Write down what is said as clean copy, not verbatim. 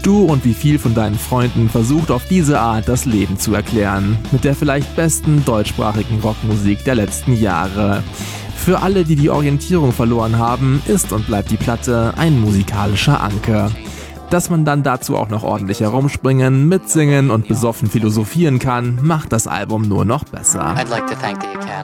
Du und wie viel von deinen Freunden versucht auf diese Art das Leben zu erklären. Mit der vielleicht besten deutschsprachigen Rockmusik der letzten Jahre. Für alle, die die Orientierung verloren haben, ist und bleibt die Platte ein musikalischer Anker. Dass man dann dazu auch noch ordentlich herumspringen, mitsingen und besoffen philosophieren kann, macht das Album nur noch besser. I'd like to thank the Academy.